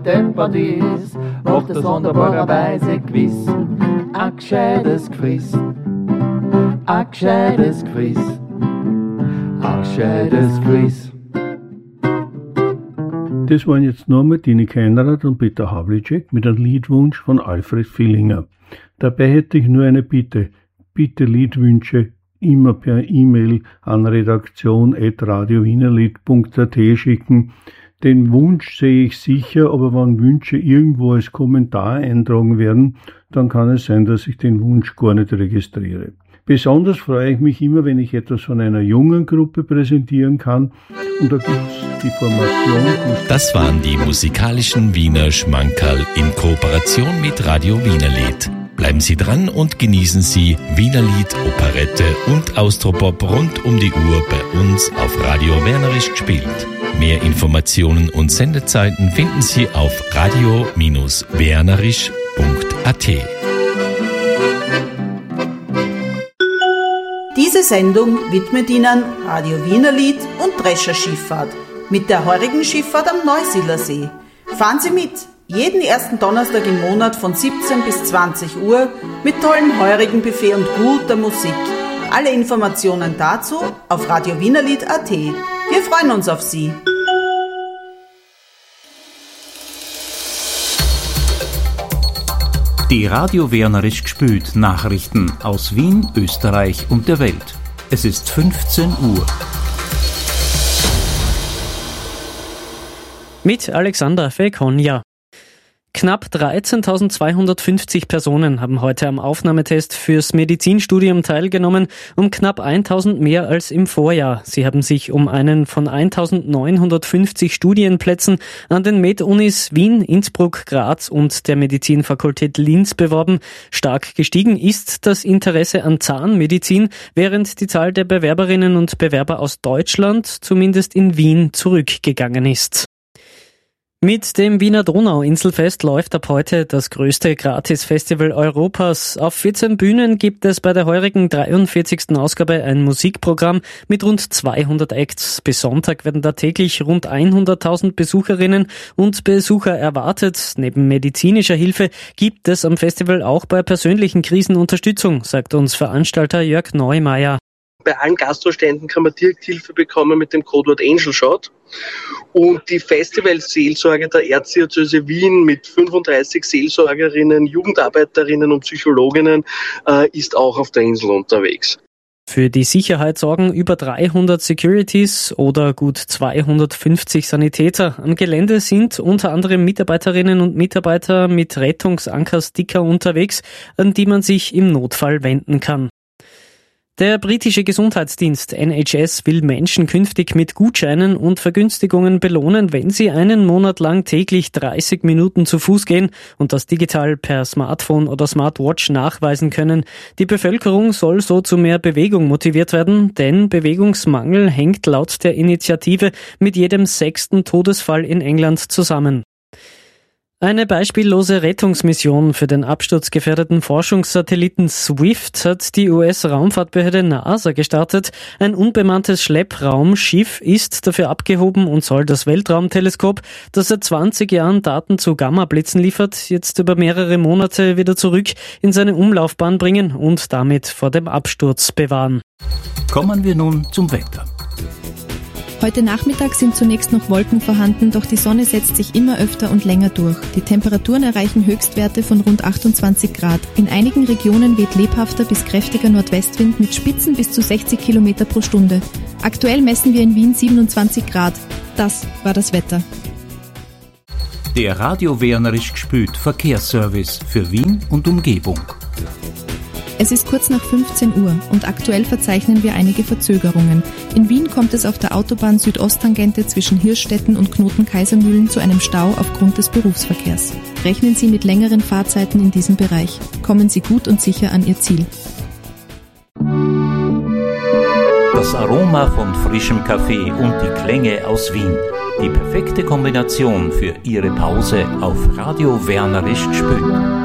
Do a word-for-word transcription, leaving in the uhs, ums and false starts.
deppert ist, macht es wunderbarerweise gewiss. Ein gescheites Quiz, ein gescheites Quiz, ein gescheites Quiz. Das waren jetzt nur Martine Keinrath und Peter Havlicek mit einem Liedwunsch von Alfred Villinger. Dabei hätte ich nur eine Bitte. Bitte Liedwünsche immer per E-Mail an redaktion at radio wienerlied punkt a t schicken. Den Wunsch sehe ich sicher, aber wenn Wünsche irgendwo als Kommentar eintragen werden, dann kann es sein, dass ich den Wunsch gar nicht registriere. Besonders freue ich mich immer, wenn ich etwas von einer jungen Gruppe präsentieren kann. Und da gibt es die Formation. Das waren die musikalischen Wiener Schmankerl in Kooperation mit Radio Wienerlied. Bleiben Sie dran und genießen Sie Wienerlied, Operette und Austropop rund um die Uhr bei uns auf Radio Wernerisch gespielt. Mehr Informationen und Sendezeiten finden Sie auf radio Bindestrich wernerisch punkt a t. Diese Sendung widmet Ihnen Radio Wienerlied und Drescher Schifffahrt mit der heurigen Schifffahrt am Neusiedlersee. Fahren Sie mit, jeden ersten Donnerstag im Monat von siebzehn bis zwanzig Uhr mit tollem heurigen Buffet und guter Musik. Alle Informationen dazu auf radio wienerlied punkt a t. Wir freuen uns auf Sie. Die Radio Wernerisch gespült Nachrichten aus Wien, Österreich und der Welt. Es ist fünfzehn Uhr. Mit Alexander Fekonja. Knapp dreizehntausendzweihundertfünfzig Personen haben heute am Aufnahmetest fürs Medizinstudium teilgenommen, um knapp eintausend mehr als im Vorjahr. Sie haben sich um einen von eintausendneunhundertfünfzig Studienplätzen an den Med-Unis Wien, Innsbruck, Graz und der Medizinfakultät Linz beworben. Stark gestiegen ist das Interesse an Zahnmedizin, während die Zahl der Bewerberinnen und Bewerber aus Deutschland zumindest in Wien zurückgegangen ist. Mit dem Wiener Donauinselfest läuft ab heute das größte Gratisfestival Europas. Auf vierzehn Bühnen gibt es bei der heurigen dreiundvierzigsten Ausgabe ein Musikprogramm mit rund zweihundert Acts. Bis Sonntag werden da täglich rund hunderttausend Besucherinnen und Besucher erwartet. Neben medizinischer Hilfe gibt es am Festival auch bei persönlichen Krisen Unterstützung, sagt uns Veranstalter Jörg Neumeier. Bei allen Gastroständen kann man direkt Hilfe bekommen mit dem Codewort Angel Shot. Und die Festivalseelsorge der Erzdiözese Wien mit fünfunddreißig Seelsorgerinnen, Jugendarbeiterinnen und Psychologinnen äh, ist auch auf der Insel unterwegs. Für die Sicherheit sorgen über dreihundert Securities oder gut zweihundertfünfzig Sanitäter. Am Gelände sind unter anderem Mitarbeiterinnen und Mitarbeiter mit Rettungsanker-Sticker unterwegs, an die man sich im Notfall wenden kann. Der britische Gesundheitsdienst N H S will Menschen künftig mit Gutscheinen und Vergünstigungen belohnen, wenn sie einen Monat lang täglich dreißig Minuten zu Fuß gehen und das digital per Smartphone oder Smartwatch nachweisen können. Die Bevölkerung soll so zu mehr Bewegung motiviert werden, denn Bewegungsmangel hängt laut der Initiative mit jedem sechsten Todesfall in England zusammen. Eine beispiellose Rettungsmission für den absturzgefährdeten Forschungssatelliten SWIFT hat die U S-Raumfahrtbehörde NASA gestartet. Ein unbemanntes Schleppraumschiff ist dafür abgehoben und soll das Weltraumteleskop, das seit zwanzig Jahren Daten zu Gammablitzen liefert, jetzt über mehrere Monate wieder zurück in seine Umlaufbahn bringen und damit vor dem Absturz bewahren. Kommen wir nun zum Wetter. Heute Nachmittag sind zunächst noch Wolken vorhanden, doch die Sonne setzt sich immer öfter und länger durch. Die Temperaturen erreichen Höchstwerte von rund achtundzwanzig Grad. In einigen Regionen weht lebhafter bis kräftiger Nordwestwind mit Spitzen bis zu sechzig Kilometer pro Stunde. Aktuell messen wir in Wien siebenundzwanzig Grad. Das war das Wetter. Der Radio Wernerisch gespült Verkehrsservice für Wien und Umgebung. Es ist kurz nach fünfzehn Uhr und aktuell verzeichnen wir einige Verzögerungen. In Wien kommt es auf der Autobahn Südosttangente zwischen Hirschstetten und Knoten-Kaisermühlen zu einem Stau aufgrund des Berufsverkehrs. Rechnen Sie mit längeren Fahrzeiten in diesem Bereich. Kommen Sie gut und sicher an Ihr Ziel. Das Aroma von frischem Kaffee und die Klänge aus Wien. Die perfekte Kombination für Ihre Pause auf Radio Wernerisch gespült.